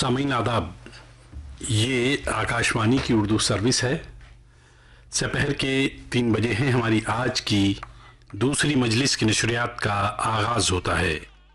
सामीन आदाब, ये आकाशवाणी की उर्दू सर्विस है। दोपहर के 3 बजे हैं। हमारी आज की दूसरी मजलिस की नशरियात का आगाज़ होता है।